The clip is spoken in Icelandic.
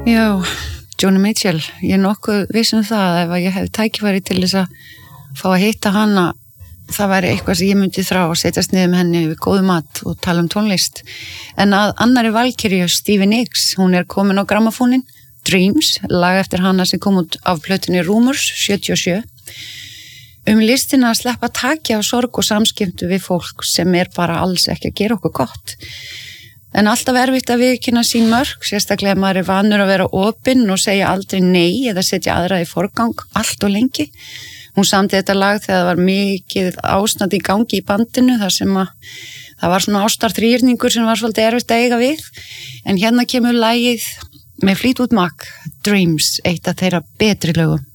Já, Joni Mitchell, ég nokkuð viss það ef ég hef tækifæri til þess að fá að hitta hana, það væri eitthvað sem ég myndi þrá að setjast niður með henni við góðu mat og tala tónlist. En að annari valkyrju, Stevie Nicks, hún komin á grammafónin, Dreams, lag eftir hana sem kom út af plötunni Rumors, 77. Listina að sleppa taki af sorg og samskiptu við fólk sem bara alls ekki að gera okkur gott. En alltaf erfitt að viðurkenna sín mörk, sérstaklega maður vanur að vera opinn og segja aldrei nei eða setja aðra í forgang allt og lengi. Hún samdi þetta lag þegar það var mikið ástand í gangi í bandinu þar sem það var svona ástarþrýrningur sem var svolítið erfitt að eiga við. En hérna kemur lagið með Fleetwood Mac, Dreams, eitt af þeirra betri lögum.